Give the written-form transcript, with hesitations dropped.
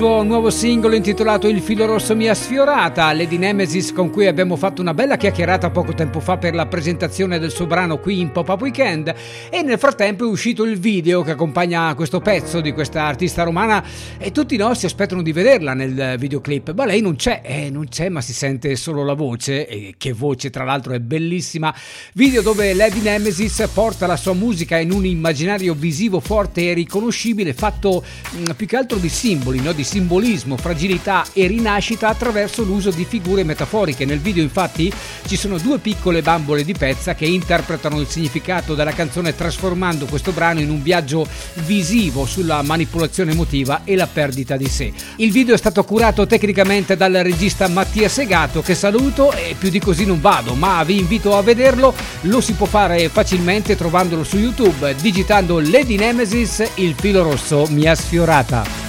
suo nuovo singolo intitolato Il filo rosso mi ha sfiorata, Lady Nemesis, con cui abbiamo fatto una bella chiacchierata poco tempo fa per la presentazione del suo brano qui in Pop-Up Weekend, e nel frattempo è uscito il video che accompagna questo pezzo di questa artista romana e tutti noi si aspettano di vederla nel videoclip, ma lei non c'è, ma si sente solo la voce, e che voce tra l'altro è bellissima. Video dove Lady Nemesis porta la sua musica in un immaginario visivo forte e riconoscibile, fatto più che altro di simboli, no? Di simbolismo, fragilità e rinascita attraverso l'uso di figure metaforiche. Nel video infatti ci sono due piccole bambole di pezza che interpretano il significato della canzone, trasformando questo brano in un viaggio visivo sulla manipolazione emotiva e la perdita di sé. Il video è stato curato tecnicamente dal regista Mattia Segato, che saluto, e più di così non vado, ma vi invito a vederlo. Lo si può fare facilmente trovandolo su YouTube, digitando Lady Nemesis, il filo rosso mi ha sfiorata.